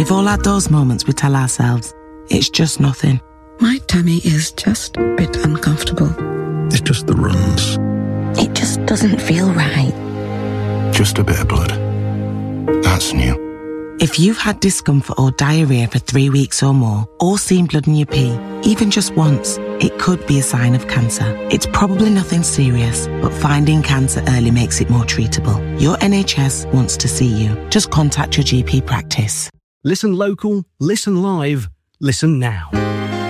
We've all had those moments we tell ourselves, it's just nothing. My tummy is just a bit uncomfortable. It's just the runs. It just doesn't feel right. Just a bit of blood. That's new. If you've had discomfort or diarrhea for 3 weeks or more, or seen blood in your pee, even just once, it could be a sign of cancer. It's probably nothing serious, but finding cancer early makes it more treatable. Your NHS wants to see you. Just contact your GP practice. Listen local, listen live, listen now.